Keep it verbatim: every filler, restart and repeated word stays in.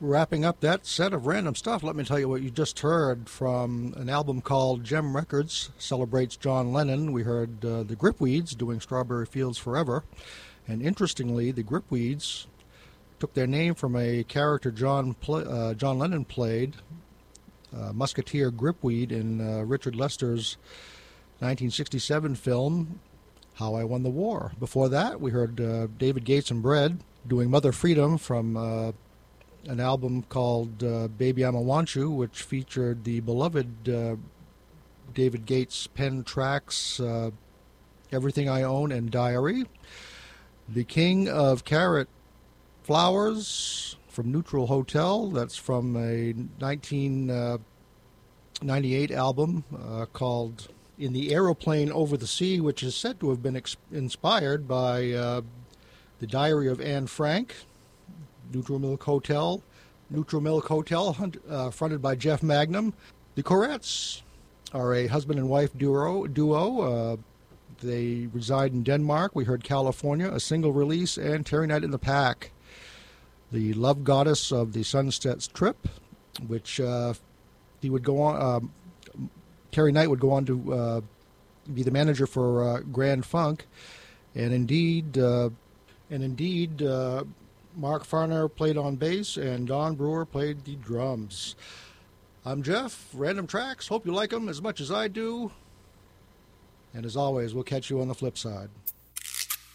Wrapping up that set of random stuff, let me tell you what you just heard from an album called Gem Records, celebrates John Lennon. We heard uh, the Gripweeds doing Strawberry Fields Forever. And interestingly, the Gripweeds took their name from a character John play, uh, John Lennon played, uh, Musketeer Gripweed, in uh, Richard Lester's nineteen sixty-seven film, How I Won the War. Before that, we heard uh, David Gates and Bread doing Mother Freedom from Uh, an album called uh, Baby I'ma Want You, which featured the beloved uh, David Gates pen tracks, uh, Everything I Own and Diary. The King of Carrot Flowers from Neutral Hotel, that's from a nineteen ninety-eight album uh, called In the Aeroplane Over the Sea, which is said to have been ex- inspired by uh, The Diary of Anne Frank. Neutral Milk Hotel, Neutral Milk Hotel, uh, fronted by Jeff Magnum. The Corettes are a husband and wife duo. duo. Uh, they reside in Denmark. We heard California, a single release, and Terry Knight in the Pack. The Love Goddess of the Sunset Strip, which uh, he would go on. Uh, Terry Knight would go on to uh, be the manager for uh, Grand Funk, and indeed, uh, and indeed. Uh, Mark Farner played on bass, and Don Brewer played the drums. I'm Jeff, Random Tracks. Hope you like them as much as I do. And as always, we'll catch you on the flip side.